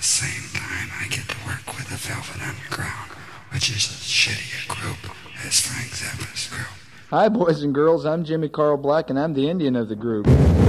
same time, I get to work with the Velvet Underground, which is as shitty a group as Frank Zappa's group. Hi, boys and girls. I'm Jimmy Carl Black, and I'm the Indian of the group.